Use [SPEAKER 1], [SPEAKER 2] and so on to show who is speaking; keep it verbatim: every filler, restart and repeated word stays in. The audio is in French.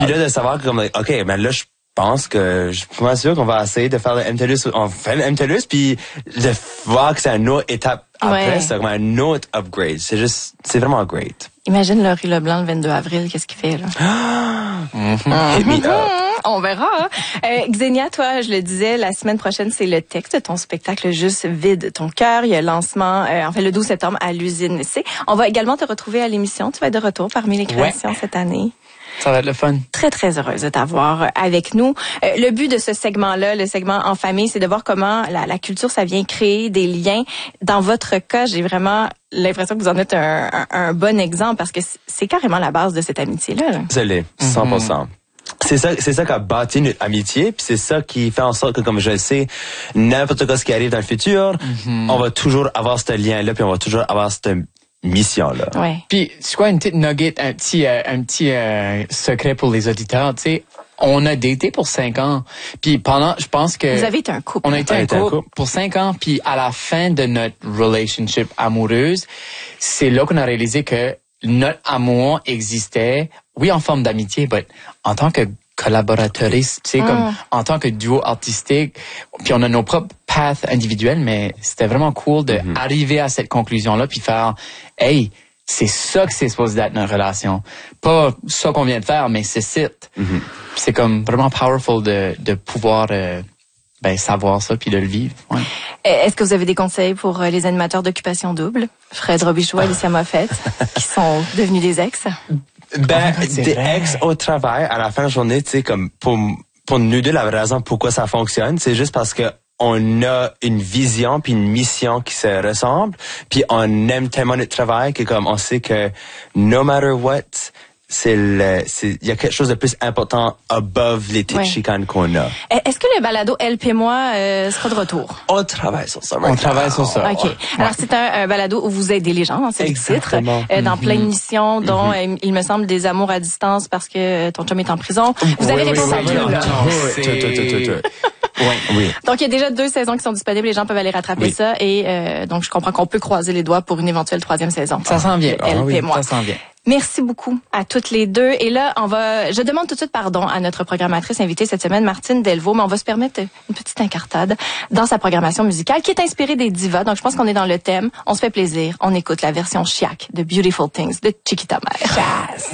[SPEAKER 1] Puis là, de savoir comme, OK, ben là, je pense que je suis pas sûr qu'on va essayer de faire le M T L U S. On fait le M T L U S, puis de voir que c'est une autre étape après, ouais. C'est comme un autre upgrade. C'est juste, c'est vraiment great.
[SPEAKER 2] Imagine Laurie Leblanc le vingt-deux avril, qu'est-ce qu'il fait là?
[SPEAKER 1] mm-hmm. Hit me up.
[SPEAKER 2] On verra. Hein? Euh, Xenia, toi, je le disais, la semaine prochaine, c'est le texte de ton spectacle Juste vide ton cœur. Il y a le lancement, euh, en fait, le douze septembre à l'usine C. On va également te retrouver à l'émission. Tu vas être de retour parmi les créations ouais. cette année.
[SPEAKER 3] Ça va être le fun.
[SPEAKER 2] Très, très heureuse de t'avoir avec nous. Euh, le but de ce segment-là, le segment En famille, c'est de voir comment la, la culture, ça vient créer des liens. Dans votre cas, j'ai vraiment l'impression que vous en êtes un, un, un bon exemple parce que c'est carrément la base de cette amitié-là. Là.
[SPEAKER 1] C'est l'est, cent pour cent. Mm-hmm. C'est ça, c'est ça qui a bâti notre amitié, puis c'est ça qui fait en sorte que, comme je le sais, n'importe quoi ce qui arrive dans le futur, mm-hmm. on va toujours avoir ce lien-là, puis on va toujours avoir cette mission-là.
[SPEAKER 2] Ouais.
[SPEAKER 3] Puis, c'est quoi une petite nugget, un petit, euh, un petit euh, secret pour les auditeurs, tu sais? On a daté pour cinq ans. Puis pendant, je pense que...
[SPEAKER 2] Vous avez été un couple.
[SPEAKER 3] On a été, un, couple un couple pour cinq ans. Puis à la fin de notre relationship amoureuse, c'est là qu'on a réalisé que notre amour existait, oui, en forme d'amitié, mais en tant que collaboratrice, tu sais, mm. comme en tant que duo artistique. Puis on a nos propres paths individuels, mais c'était vraiment cool de mm-hmm. arriver à cette conclusion-là puis faire, hey, c'est ça que c'est supposé d'être notre relation. Pas ça qu'on vient de faire, mais c'est ça. Mm-hmm. C'est comme vraiment powerful de, de pouvoir euh, ben, savoir ça puis de le vivre. Ouais.
[SPEAKER 2] Est-ce que vous avez des conseils pour les animateurs d'Occupation Double, Fred Robichaud et Alicia Moffett, qui sont devenus des ex?
[SPEAKER 1] Ben, oh, des vrai. Ex au travail, à la fin de la journée, tu sais, comme pour, pour nous deux, la raison pourquoi ça fonctionne, c'est juste parce que on a une vision puis une mission qui se ressemblent, puis on aime tellement notre travail que comme on sait que no matter what, c'est le, c'est, il y a quelque chose de plus important above les petites ouais. chicanes qu'on a.
[SPEAKER 2] Est-ce que le balado Elle puis moi euh, sera de retour?
[SPEAKER 1] On travaille sur ça.
[SPEAKER 3] On travaille sur ça.
[SPEAKER 2] OK. Ouais. Alors, c'est un, un balado où vous aidez les gens, hein, c'est
[SPEAKER 1] Exactement.
[SPEAKER 2] le titre, euh, dans mm-hmm. plein de missions, dont, mm-hmm. euh, il me semble, des amours à distance parce que ton chum est en prison. Vous
[SPEAKER 1] oui,
[SPEAKER 2] avez
[SPEAKER 1] oui,
[SPEAKER 2] répondu
[SPEAKER 1] oui,
[SPEAKER 2] à
[SPEAKER 1] oui,
[SPEAKER 2] tout,
[SPEAKER 1] là. Oui, oui.
[SPEAKER 2] Donc, il y a déjà deux saisons qui sont disponibles. Les gens peuvent aller rattraper oui. ça. Et euh, donc, je comprends qu'on peut croiser les doigts pour une éventuelle troisième saison.
[SPEAKER 3] Ça s'en vient.
[SPEAKER 2] Elle
[SPEAKER 3] ah, oui,
[SPEAKER 2] et moi.
[SPEAKER 3] Ça s'en vient.
[SPEAKER 2] Merci beaucoup à toutes les deux. Et là, on va, je demande tout de suite pardon à notre programmatrice invitée cette semaine, Martine Delvaux, mais on va se permettre une petite incartade dans sa programmation musicale qui est inspirée des divas. Donc, je pense qu'on est dans le thème. On se fait plaisir. On écoute la version chiac de Beautiful Things de Chiquita Mère. Jazz.